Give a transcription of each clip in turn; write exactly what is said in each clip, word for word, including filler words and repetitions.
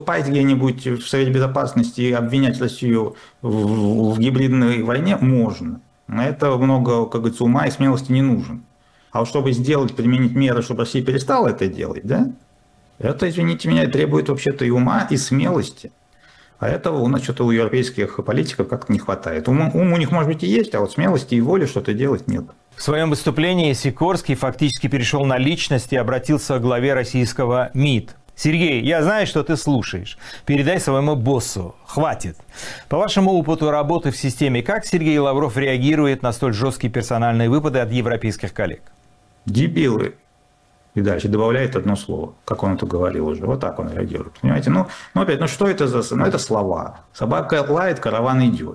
выступать где-нибудь в Совете Безопасности и обвинять Россию в, в гибридной войне можно. На это много, как говорится, ума и смелости не нужен. А вот чтобы сделать, применить меры, чтобы Россия перестала это делать, да, это, извините меня, требует вообще-то и ума, и смелости. А этого у нас что-то у европейских политиков как-то не хватает. Ум, ум у них, может быть, и есть, а вот смелости и воли что-то делать нет. В своем выступлении Сикорский фактически перешел на личность и обратился к главе российского МИД. Сергей, я знаю, что ты слушаешь. Передай своему боссу. Хватит. По вашему опыту работы в системе, как Сергей Лавров реагирует на столь жесткие персональные выпады от европейских коллег? Дебилы. И дальше добавляет одно слово, как он это говорил уже. Вот так он реагирует. Понимаете? Ну, ну опять, ну что это за... Ну, это слова. Собака лает, караван идет.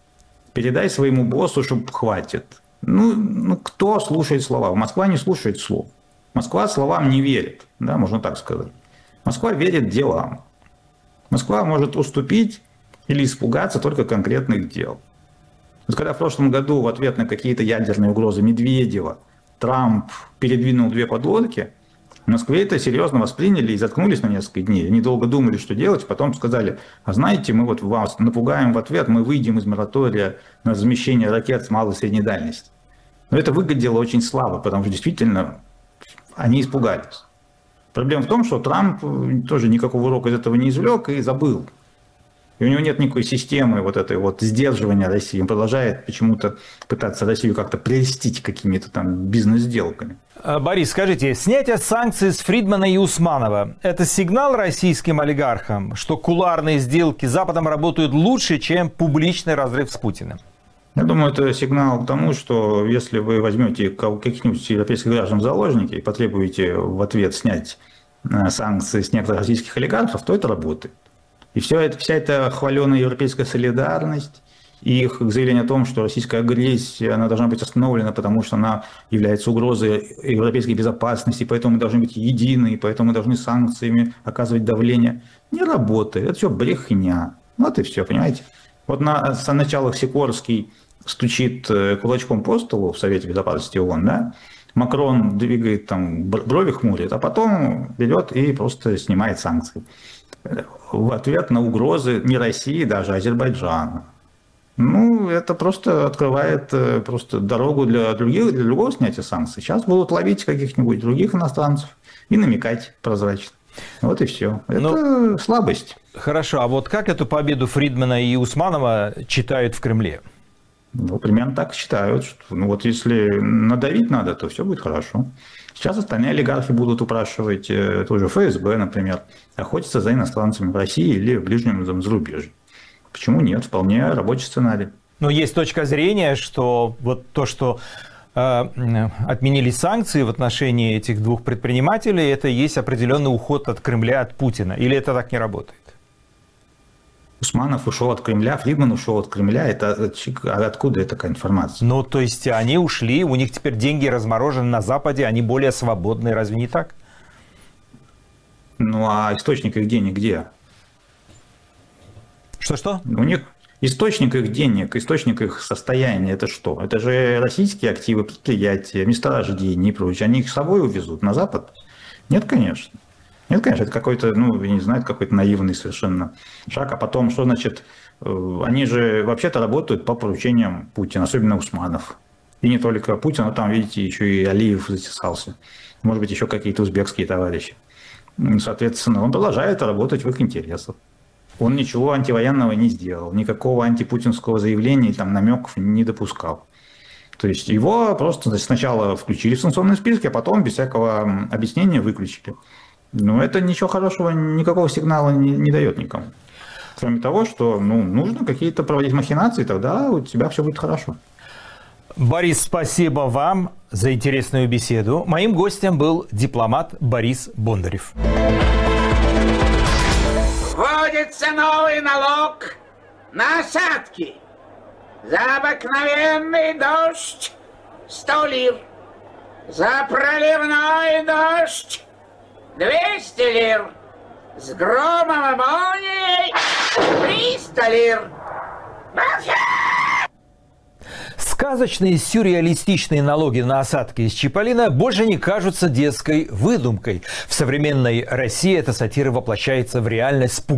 Передай своему боссу, чтобы хватит. Ну, ну, кто слушает слова? Москва не слушает слов. Москва словам не верит. Да, можно так сказать. Москва верит делам. Москва может уступить или испугаться только конкретных дел. Вот когда в прошлом году в ответ на какие-то ядерные угрозы Медведева Трамп передвинул две подлодки, в Москве это серьезно восприняли и заткнулись на несколько дней. Они долго думали, что делать, потом сказали, а знаете, мы вот вас напугаем в ответ, мы выйдем из моратория на размещение ракет с малой и средней дальности. Но это выглядело очень слабо, потому что действительно они испугались. Проблема в том, что Трамп тоже никакого урока из этого не извлек и забыл. И у него нет никакой системы вот этой вот сдерживания России. Он продолжает почему-то пытаться Россию как-то прельстить какими-то там бизнес-сделками. Борис, скажите, снятие санкций с Фридмана и Усманова – это сигнал российским олигархам, что кулуарные сделки с Западом работают лучше, чем публичный разрыв с Путиным? Я думаю, это сигнал к тому, что если вы возьмете каких-нибудь европейских граждан в заложники и потребуете в ответ снять санкции с некоторых российских олигархов, то это работает. И все это, вся эта хваленая европейская солидарность, и их заявление о том, что российская агрессия она должна быть остановлена, потому что она является угрозой европейской безопасности, поэтому мы должны быть едины, поэтому мы должны санкциями оказывать давление, не работает. Это все брехня. Вот и все, понимаете? Вот на, на началах Сикорский стучит кулачком по столу в Совете Безопасности ООН, да? Макрон двигает там, брови хмурит, а потом берет и просто снимает санкции. В ответ на угрозы не России, даже Азербайджана. Ну, это просто открывает просто дорогу для других, для другого снятия санкций. Сейчас будут ловить каких-нибудь других иностранцев и намекать прозрачно. Вот и все. Это ну, слабость. Хорошо, а вот как эту победу Фридмана и Усманова читают в Кремле? Ну, примерно так считают. Что, ну, вот если надавить надо, то все будет хорошо. Сейчас остальные олигархи будут упрашивать, э, тоже ФСБ, например, охотиться за иностранцами в России или в ближнем зарубежье. Почему нет? Вполне рабочий сценарий. Но есть точка зрения, что вот то, что э, отменили санкции в отношении этих двух предпринимателей, это есть определенный уход от Кремля, от Путина. Или это так не работает? Усманов ушел от Кремля, Фридман ушел от Кремля. Это откуда такая информация? Ну, то есть они ушли, у них теперь деньги разморожены на Западе, они более свободные, разве не так? Ну, а источник их денег где? Что-что? У них источник их денег, источник их состояния, это что? Это же российские активы, предприятия, месторождения и прочее. Они их с собой увезут на Запад? Нет, конечно. Нет, конечно, это какой-то, ну, я не знаю, какой-то наивный совершенно шаг. А потом, что значит, они же вообще-то работают по поручениям Путина, особенно Усманов. И не только Путин, но там, видите, еще и Алиев затесался. Может быть, еще какие-то узбекские товарищи. Соответственно, он продолжает работать в их интересах. Он ничего антивоенного не сделал, никакого антипутинского заявления, там, намеков не допускал. То есть его просто сначала включили в санкционные списки, а потом без всякого объяснения выключили. Но это ничего хорошего, никакого сигнала не, не дает никому. Кроме того, что ну, нужно какие-то проводить махинации, тогда у тебя все будет хорошо. Борис, спасибо вам за интересную беседу. Моим гостем был дипломат Борис Бондарев. Вводится новый налог на осадки. За обыкновенный дождь сто лир. За проливной дождь двести лир. С громом и молнией триста лир. Сказочные сюрреалистичные налоги на осадки из Чиполлино больше не кажутся детской выдумкой. В современной России эта сатира воплощается в реальность с